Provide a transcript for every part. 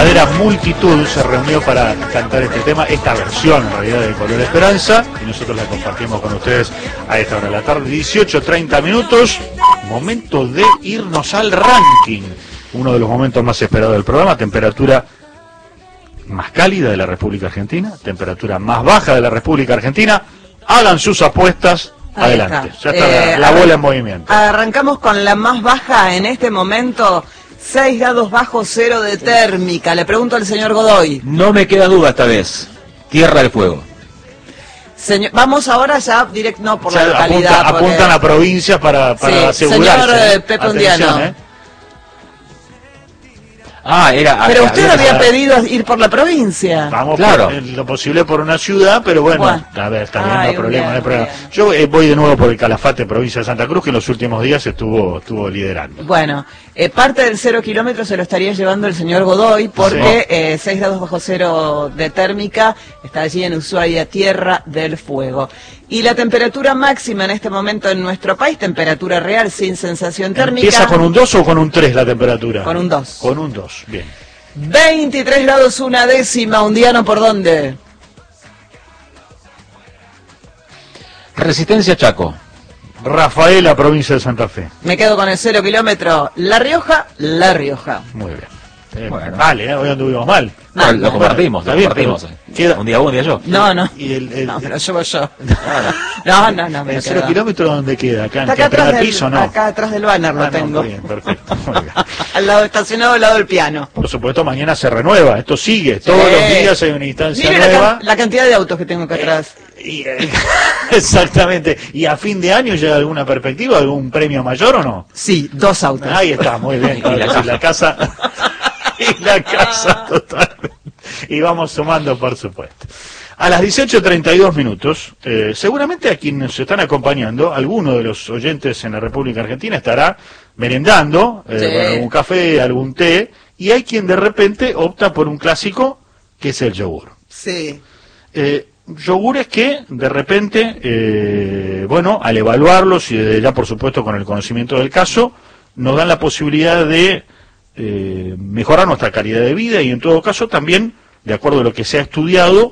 verdadera multitud se reunió para cantar este tema, esta versión en realidad de Color Esperanza, y nosotros la compartimos con ustedes a esta hora de la tarde, 18:30 minutos, momento de irnos al ranking, uno de los momentos más esperados del programa, temperatura más cálida de la República Argentina, temperatura más baja de la República Argentina, hagan sus apuestas. Adelante, ya está la bola en movimiento. Arrancamos con la más baja en este momento, 6 grados bajo cero de térmica. Le pregunto al señor Godoy. No me queda duda esta vez. Tierra del Fuego. Señor, vamos ahora ya directo, no por ya la localidad. Apuntan a provincia para sí, asegurarse. Señor Pepe Undiano. Pero usted había pedido ir por la provincia. Vamos, claro, por lo posible por una ciudad, pero bueno, a ver, está bien, no hay problema, no hay problema. Yo voy de nuevo por el Calafate, provincia de Santa Cruz, que en los últimos días estuvo liderando. Bueno, parte del 0 kilómetros se lo estaría llevando el señor Godoy, porque 6 grados bajo cero de térmica, está allí en Ushuaia, Tierra del Fuego. Y la temperatura máxima en este momento en nuestro país, temperatura real sin sensación térmica. ¿Empieza con un 2 o con un 3 la temperatura? Con un 2. Con un 2, bien. 23 grados una décima. Undiano, ¿por dónde? Resistencia, Chaco. Rafaela, provincia de Santa Fe. Me quedo con el 0 kilómetro. La Rioja, La Rioja. Muy bien. Bueno. Vale, hoy anduvimos mal. No, lo compartimos, bueno, lo compartimos. Queda... Un día vos, un día yo. No. No, pero llevo yo. No. ¿El 0 kilómetro dónde queda? ¿Acá está acá atrás del piso, no? Acá atrás del banner lo tengo. Muy bien, perfecto. Muy bien. Al lado estacionado, al lado del piano. Por supuesto, mañana se renueva. Esto sigue. Todos los días hay una instancia nueva. La cantidad de autos que tengo acá atrás. Exactamente. ¿Y a fin de año llega alguna perspectiva, algún premio mayor o no? Sí, 2 autos. Ahí está, muy bien. Y la casa... Y la casa totalmente. Y vamos sumando, por supuesto. A las 18:32 minutos, seguramente a quienes nos están acompañando, alguno de los oyentes en la República Argentina estará merendando, con algún café, algún té, y hay quien de repente opta por un clásico, que es el yogur. Sí. Yogures que, de repente, al evaluarlos, y desde ya, por supuesto, con el conocimiento del caso, nos dan la posibilidad de mejorar nuestra calidad de vida y en todo caso también, de acuerdo a lo que se ha estudiado,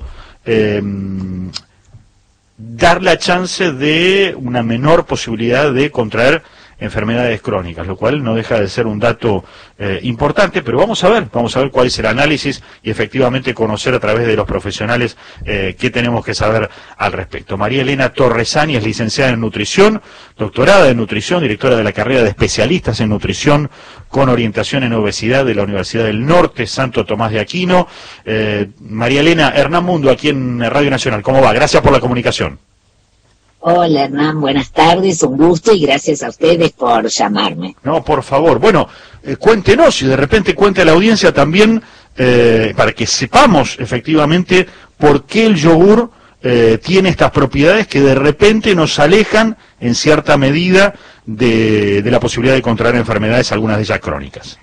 dar la chance de una menor posibilidad de contraer enfermedades crónicas, lo cual no deja de ser un dato importante, pero vamos a ver cuál es el análisis y efectivamente conocer a través de los profesionales qué tenemos que saber al respecto. María Elena Torresani es licenciada en nutrición, doctorada en nutrición, directora de la carrera de especialistas en nutrición con orientación en obesidad de la Universidad del Norte, Santo Tomás de Aquino. María Elena, Hernán Mundo, aquí en Radio Nacional, ¿cómo va? Gracias por la comunicación. Hola Hernán, buenas tardes, un gusto y gracias a ustedes por llamarme. No, por favor, bueno, cuéntenos y de repente cuente a la audiencia también para que sepamos efectivamente por qué el yogur tiene estas propiedades que de repente nos alejan en cierta medida de la posibilidad de contraer enfermedades, algunas de ellas crónicas.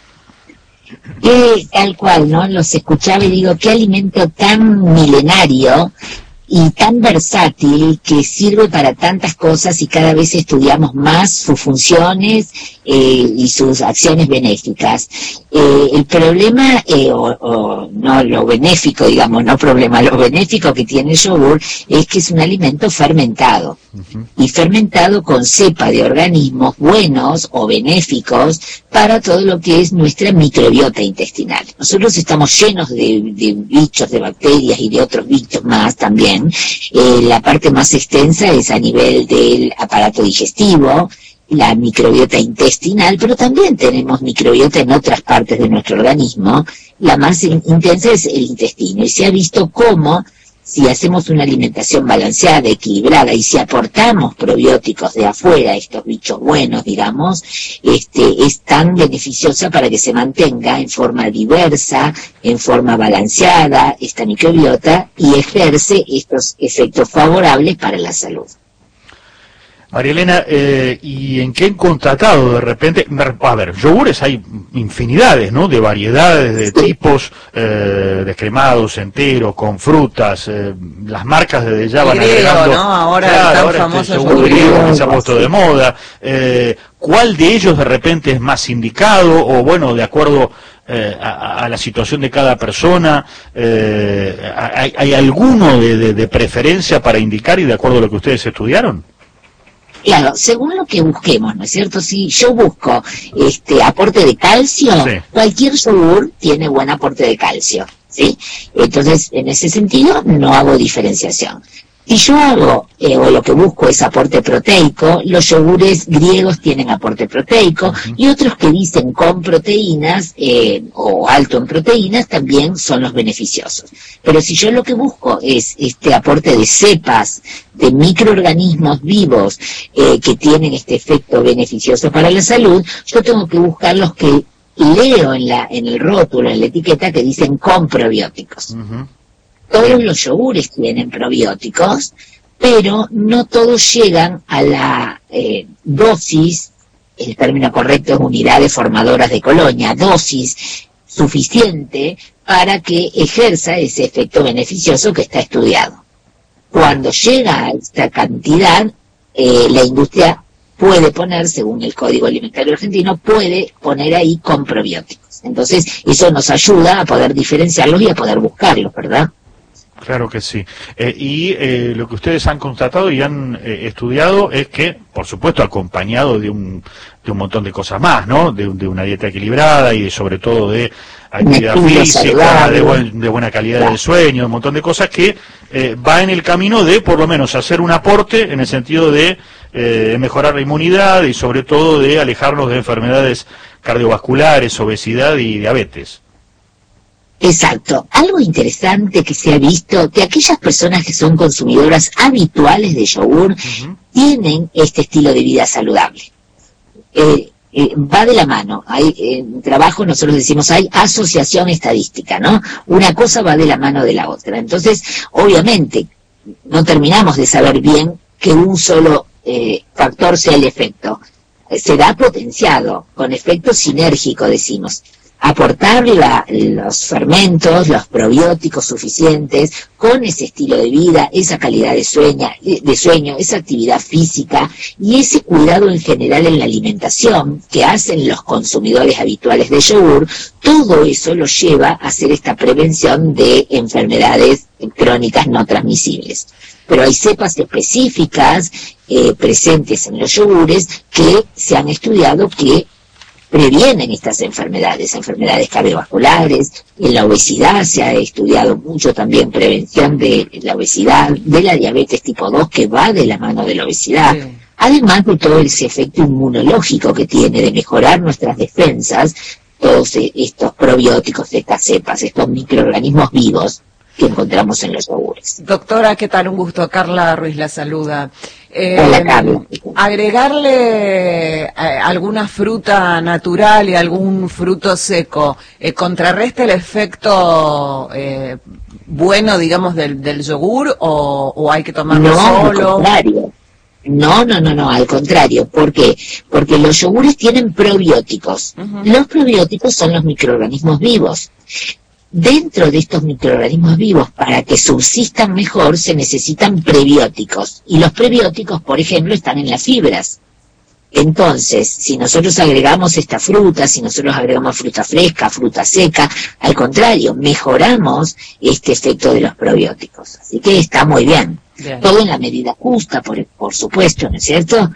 Tal cual, ¿no? Los escuchaba y digo, qué alimento tan milenario y tan versátil que sirve para tantas cosas y cada vez estudiamos más sus funciones y sus acciones benéficas. El problema, no lo benéfico, digamos, no problema, lo benéfico que tiene el yogur es que es un alimento fermentado. Y fermentado con cepa de organismos buenos o benéficos para todo lo que es nuestra microbiota intestinal. Nosotros estamos llenos de bichos, de bacterias y de otros bichos más también. La parte más extensa es a nivel del aparato digestivo, la microbiota intestinal, pero también tenemos microbiota en otras partes de nuestro organismo. La más intensa es el intestino, y se ha visto cómo, si hacemos una alimentación balanceada, equilibrada, y si aportamos probióticos de afuera, estos bichos buenos, digamos, es tan beneficiosa para que se mantenga en forma diversa, en forma balanceada, esta microbiota, y ejerce estos efectos favorables para la salud. María Elena, ¿y en qué han constatado de repente? A ver, yogures hay infinidades, ¿no? De variedades, de tipos, descremados, enteros, con frutas, las marcas desde ya van agregando. ¿No? Ahora famoso yogur griego que se ha puesto de moda. ¿Cuál de ellos de repente es más indicado? O bueno, de acuerdo a la situación de cada persona? ¿Hay alguno de preferencia para indicar y de acuerdo a lo que ustedes estudiaron? Claro, según lo que busquemos, ¿no es cierto? Si yo busco aporte de calcio, sí, cualquier yogur tiene buen aporte de calcio, ¿sí? Entonces, en ese sentido, no hago diferenciación. Si yo hago, o lo que busco es aporte proteico, los yogures griegos tienen aporte proteico, y otros que dicen con proteínas, o alto en proteínas, también son los beneficiosos. Pero si yo lo que busco es este aporte de cepas, de microorganismos vivos, que tienen este efecto beneficioso para la salud, yo tengo que buscar los que leo en el rótulo, en la etiqueta, que dicen con probióticos. Todos los yogures tienen probióticos, pero no todos llegan a la dosis, el término correcto es unidades formadoras de colonia, dosis suficiente para que ejerza ese efecto beneficioso que está estudiado. Cuando llega a esta cantidad, la industria puede poner, según el Código Alimentario Argentino, puede poner ahí con probióticos. Entonces, eso nos ayuda a poder diferenciarlos y a poder buscarlos, ¿verdad? Claro que sí. Lo que ustedes han constatado y han estudiado es que, por supuesto, acompañado de un montón de cosas más, ¿no? De una dieta equilibrada y sobre todo de actividad física, de buena calidad del sueño, un montón de cosas que va en el camino de, por lo menos, hacer un aporte en el sentido de mejorar la inmunidad y sobre todo de alejarnos de enfermedades cardiovasculares, obesidad y diabetes. Exacto. Algo interesante que se ha visto, que aquellas personas que son consumidoras habituales de yogur tienen este estilo de vida saludable. Va de la mano. En trabajo nosotros decimos hay asociación estadística, ¿no? Una cosa va de la mano de la otra. Entonces, obviamente, no terminamos de saber bien que un solo factor sea el efecto. Será potenciado, con efecto sinérgico, decimos. Aportar los fermentos, los probióticos suficientes, con ese estilo de vida, esa calidad de sueño, esa actividad física y ese cuidado en general en la alimentación que hacen los consumidores habituales de yogur, todo eso los lleva a hacer esta prevención de enfermedades crónicas no transmisibles. Pero hay cepas específicas presentes en los yogures que se han estudiado que previenen estas enfermedades cardiovasculares. En la obesidad se ha estudiado mucho también prevención de la obesidad, de la diabetes tipo 2 que va de la mano de la obesidad. Sí. Además de todo ese efecto inmunológico que tiene de mejorar nuestras defensas, todos estos probióticos, estas cepas, estos microorganismos vivos que encontramos en los yogures. Doctora, ¿qué tal? Un gusto. Carla Ruiz la saluda. Hola, Carla. Agregarle alguna fruta natural y algún fruto seco, ¿contrarresta el efecto bueno, digamos, del yogur o hay que tomarlo solo? Al contrario. No, al contrario. ¿Por qué? Porque los yogures tienen probióticos. Los probióticos son los microorganismos vivos. Dentro de estos microorganismos vivos, para que subsistan mejor, se necesitan prebióticos. Y los prebióticos, por ejemplo, están en las fibras. Entonces, si nosotros agregamos esta fruta, si nosotros agregamos fruta fresca, fruta seca, al contrario, mejoramos este efecto de los probióticos. Así que está muy bien. Todo en la medida justa, por supuesto, ¿no es cierto?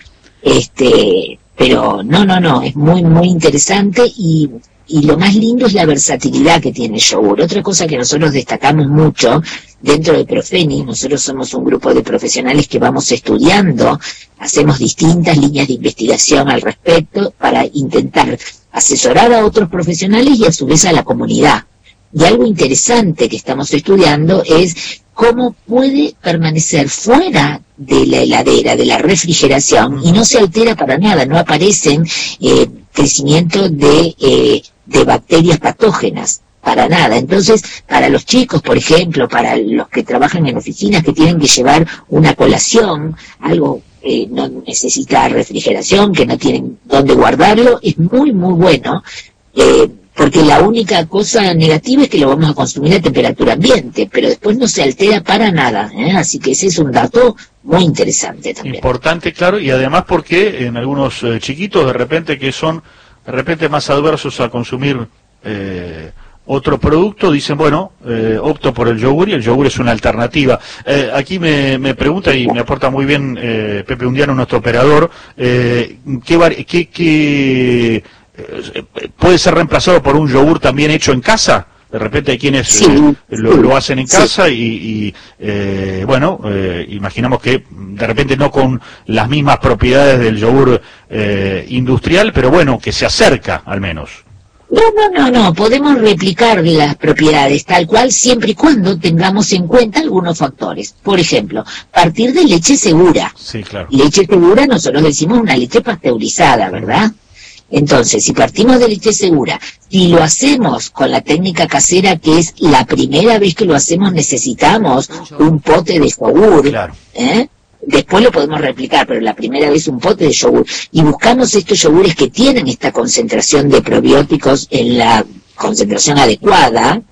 Pero no, es muy, muy interesante y lo más lindo es la versatilidad que tiene el yogur. Otra cosa que nosotros destacamos mucho dentro de Profeni, nosotros somos un grupo de profesionales que vamos estudiando, hacemos distintas líneas de investigación al respecto para intentar asesorar a otros profesionales y a su vez a la comunidad. Y algo interesante que estamos estudiando es cómo puede permanecer fuera de la heladera, de la refrigeración, y no se altera para nada, no aparecen crecimiento de bacterias patógenas, para nada. Entonces, para los chicos, por ejemplo, para los que trabajan en oficinas que tienen que llevar una colación, algo no necesita refrigeración, que no tienen dónde guardarlo, es muy, muy bueno, porque la única cosa negativa es que lo vamos a consumir a temperatura ambiente, pero después no se altera para nada, así que ese es un dato muy interesante también. Importante, claro, y además porque en algunos chiquitos de repente que son más adversos a consumir otro producto, dicen, bueno, opto por el yogur y el yogur es una alternativa. Aquí me pregunta y me aporta muy bien Pepe Undiano, nuestro operador, ¿qué puede ser reemplazado por un yogur también hecho en casa? De repente hay quienes lo hacen en casa bueno, imaginamos que de repente no con las mismas propiedades del yogur industrial, pero bueno, que se acerca al menos. No, podemos replicar las propiedades tal cual siempre y cuando tengamos en cuenta algunos factores. Por ejemplo, partir de leche segura. Sí, claro. Leche segura, nosotros decimos una leche pasteurizada, ¿verdad? Entonces, si partimos de leche segura, si lo hacemos con la técnica casera, que es la primera vez que lo hacemos, necesitamos un pote de yogur, claro. Después lo podemos replicar, pero la primera vez un pote de yogur. Y buscamos estos yogures que tienen esta concentración de probióticos en la concentración adecuada,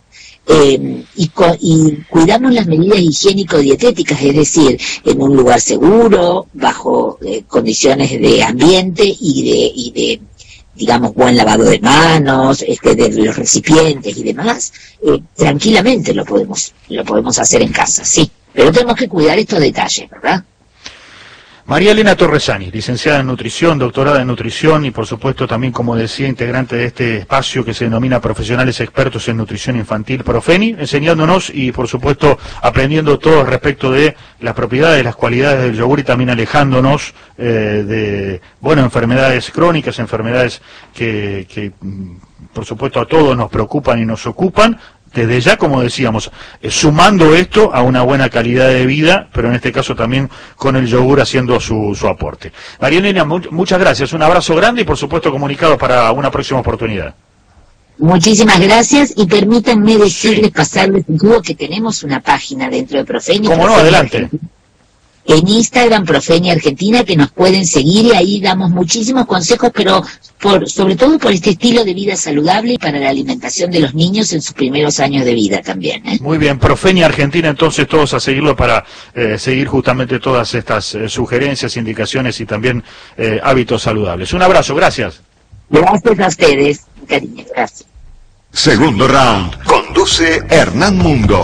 y cuidamos las medidas higiénico-dietéticas, es decir, en un lugar seguro, bajo condiciones de ambiente y de digamos, buen lavado de manos, de los recipientes y demás, tranquilamente lo podemos hacer en casa, sí. Pero tenemos que cuidar estos detalles, ¿verdad? María Elena Torresani, licenciada en nutrición, doctorada en nutrición y por supuesto también, como decía, integrante de este espacio que se denomina Profesionales Expertos en Nutrición Infantil, Profeni, enseñándonos y por supuesto aprendiendo todo respecto de las propiedades, las cualidades del yogur y también alejándonos de, bueno, enfermedades crónicas, enfermedades que por supuesto a todos nos preocupan y nos ocupan. Desde ya, como decíamos, sumando esto a una buena calidad de vida, pero en este caso también con el yogur haciendo su aporte. María Elena, muchas gracias, un abrazo grande y por supuesto comunicados para una próxima oportunidad. Muchísimas gracias y permítanme decirles, pasarles que tenemos una página dentro de Profeni. ¿Cómo no? Adelante. En Instagram, Profeni Argentina, que nos pueden seguir y ahí damos muchísimos consejos, pero sobre todo por este estilo de vida saludable y para la alimentación de los niños en sus primeros años de vida también. Muy bien, Profeni Argentina, entonces todos a seguirlo para seguir justamente todas estas sugerencias, indicaciones y también hábitos saludables. Un abrazo, gracias. Gracias a ustedes, cariño, gracias. Segundo round, conduce Hernán Mundo.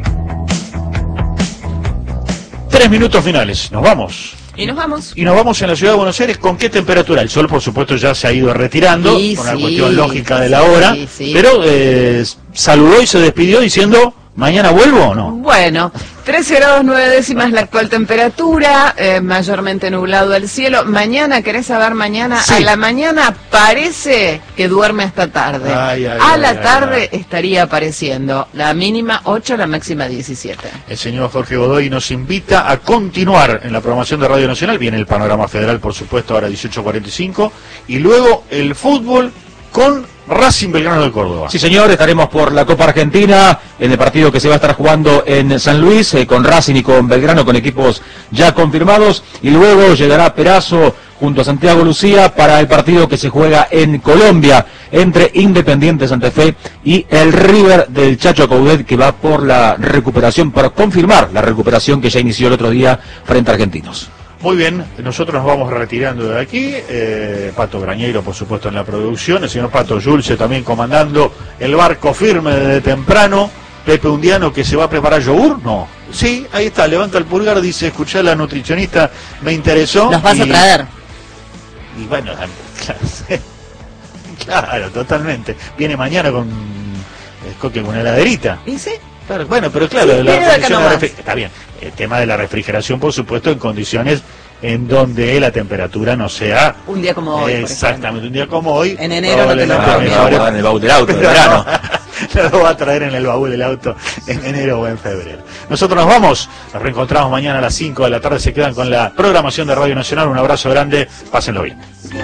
3 minutos finales, nos vamos. Y nos vamos. Y nos vamos en la ciudad de Buenos Aires. ¿Con qué temperatura? El sol, por supuesto, ya se ha ido retirando, sí, con una sí, cuestión lógica de la sí, hora, sí. pero saludó y se despidió diciendo, ¿mañana vuelvo o no? Bueno, 13 grados 9 décimas la actual temperatura, mayormente nublado el cielo. Mañana, ¿querés saber mañana? Sí. A la mañana parece que duerme hasta tarde. A la tarde estaría apareciendo la mínima 8, la máxima 17. El señor Jorge Godoy nos invita a continuar en la programación de Radio Nacional. Viene el panorama federal, por supuesto, ahora 18:45. Y luego el fútbol con Racing Belgrano de Córdoba. Sí, señor, estaremos por la Copa Argentina en el partido que se va a estar jugando en San Luis, con Racing y con Belgrano, con equipos ya confirmados, y luego llegará Perazo junto a Santiago Lucía para el partido que se juega en Colombia entre Independiente Santa Fe y el River del Chacho Coudet, que va por la recuperación, para confirmar la recuperación que ya inició el otro día frente a Argentinos. Muy bien, nosotros nos vamos retirando de aquí, Pato Grañeiro por supuesto en la producción, el señor Pato Yulce también comandando el barco firme desde temprano, Pepe Undiano que se va a preparar yogur, no, sí, ahí está, levanta el pulgar, dice, escuchá a la nutricionista, me interesó. ¿Los vas a traer? Y bueno, claro, totalmente, viene mañana con una heladerita. ¿Y sí? Claro, bueno, pero claro, Sí, está bien. El tema de la refrigeración, por supuesto, en condiciones en donde la temperatura no sea... Un día como hoy. Exactamente, un día como hoy. En enero no te lo guardar en el baúl del auto, de verano. No lo va a traer en el baúl del auto en enero o en febrero. Nosotros nos vamos, nos reencontramos mañana a las 5 de la tarde, se quedan con la programación de Radio Nacional. Un abrazo grande, pásenlo bien.